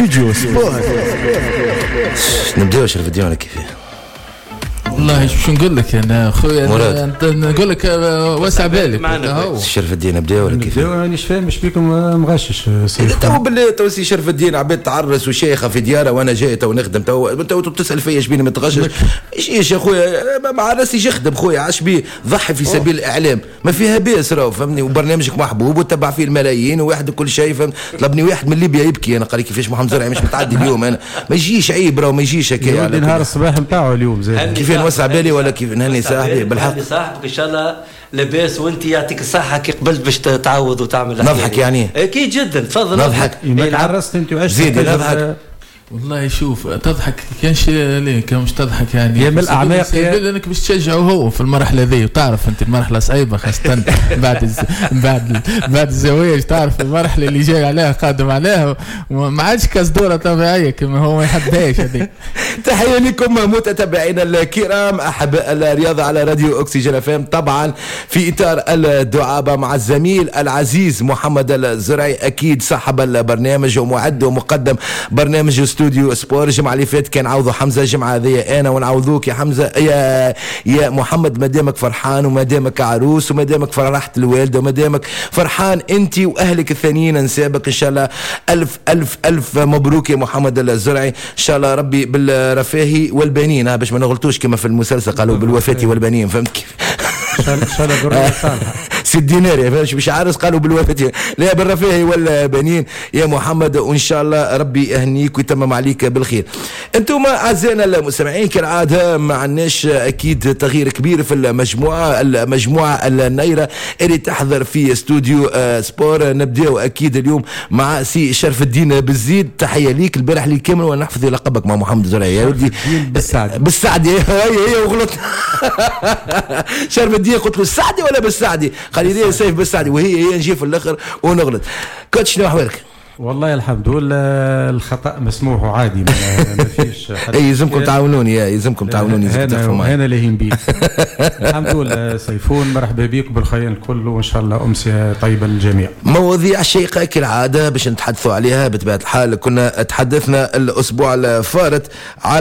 استوديو سبور. نبداو شرف الدين كيف؟ والله شو نقول لك انا خويا، انت نقول لك واسع بالك شرف الدين. نبداو ولا كيف؟ نبداو. رانيش فاهم باش بيكم مغشش تو بالله تو سي شرف الدين عباد تعرس وشيخه في دياره وانا جاي تو نخدم تو تسال فيا اش بيني متغشش ايش يا خويا مع راسي يخدم خويا عاش بيه ضحي في سبيل الاعلام ما فيها باس راهو فهمني وبرنامجك محبوب وتبع فيه الملايين وواحد كل شيء فهمت. طلبني واحد من ليبيا يبكي انا قال لي كيفاش محمد زرعي مش متعدي اليوم انا ما يجيش عيب راهو ما يجيش هكا على نهار الصباح نتاعو اليوم زين كيف نوسع بالي ولا كيف نهني صاحبي بالحق نهني صاحبك ان شاء الله لاباس وانت يعطيك الصحه كي قبلت باش تعوض وتعمل نضحك يعني اكيد جدا تفضل نضحك ما تعرست انت واش زيد نضحك والله شوف تضحك كانش ليه كان مش تضحك يعني يا من الاعماق لانك باش تشجعه هو في المرحله ذي وتعرف انت المرحله صعيبه خاصه بعد الزواج تعرف المرحله اللي جاي عليها قادم عليها ما عادش كاس دوره طبيعيه كما هو ما يحبهاش هذيك. تحيه لكم متتبعينا الكرام احباء الرياضه على راديو اكسجين اف ام طبعا في اطار الدعابه مع الزميل العزيز محمد الزرعي اكيد صاحب البرنامج ومعد ومقدم برنامج استوديو سبور. الجمعه اللي فاتت كان عوضوا حمزه الجمعه هذه انا ونعوضوك يا حمزه يا محمد ما دامك فرحان وما دامك عروس وما دامك فرحت الوالده وما دامك فرحان انت واهلك الثانيين نسابك ان شاء الله الف الف الف مبروك يا محمد الزرعي ان شاء الله ربي بالرفاهي والبنين باش ما نغلطوش كما في المسلسل قالوا بالوفاه والبنين فهمت كيف ان شاء الله قرر صالحه 6 دينار يا فاش مش عارس قالوا بالوفاه لا بالرفاهي والبنين يا محمد وان شاء الله ربي يهنيك ويتمم عليك بالخير. انتم اعزائنا المستمعين كالعاده ما عندناش اكيد تغيير كبير في المجموعه النيره اللي تحضر في استوديو سبور. نبداو اكيد اليوم مع سي شرف الدين بالزيد. تحيه ليك البارح لي كامل وانا نحفظ لقبك مع محمد زرعي يا ودي بالسعدي هي وغلط شرف الدين قلت له السعدي ولا بالسعدي قال لي سيف بالسعدي وهي نجي في الاخر ونغلط. كنت شنو احوالك؟ والله الحمد لله الخطأ مسموح وعادي ما فيش اي يلزمكم تعاونوني يلزمكم تعاونوني هنا لاهين بيك الحمد لله سيفون مرحبا بيك بالخير الكل وان شاء الله امسيه طيبه للجميع. مواضيع شيقه كالعاده باش نتحدثوا عليها بطبيعه الحال. كنا تحدثنا الاسبوع الفارط على